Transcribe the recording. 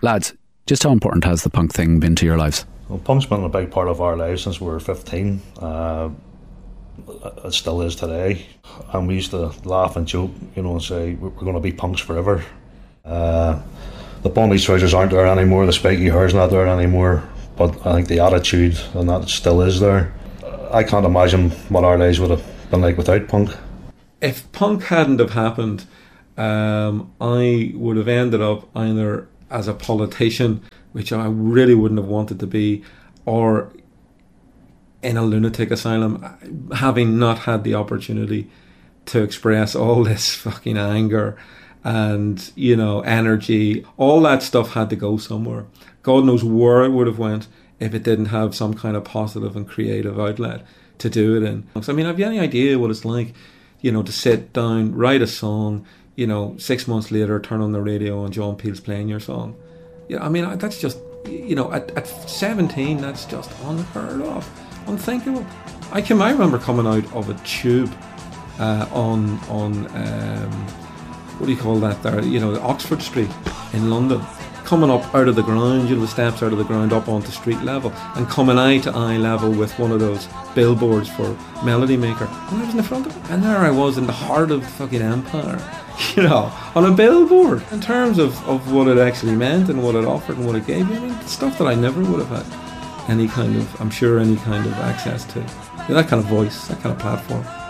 Lads, just how important has the punk thing been to your lives? Well, punk's been a big part of our lives since we were 15. It still is today. And we used to laugh and joke, and say, we're going to be punks forever. The bondage trousers aren't there anymore, the spiky hair's not there anymore, but I think the attitude and that still is there. I can't imagine what our lives would have been like without punk. If punk hadn't have happened, I would have ended up either as a politician, which I really wouldn't have wanted to be, or in a lunatic asylum, having not had the opportunity to express all this fucking anger and, energy. All that stuff had to go somewhere. God knows where it would have went if it didn't have some kind of positive and creative outlet to do it in. So, have you any idea what it's like, to sit down, write a song, 6 months later, turn on the radio and John Peel's playing your song? That's just, at 17, that's just unheard of, unthinkable. I remember coming out of a tube on what do you call that there? Oxford Street in London, coming up out of the ground, the steps out of the ground up onto street level, and coming eye to eye level with one of those billboards for Melody Maker, and I was in the front of it, and there I was in the heart of fucking empire, on a billboard. In terms of what it actually meant and what it offered and what it gave me, stuff that I never would have had any kind of access to. That kind of voice, that kind of platform.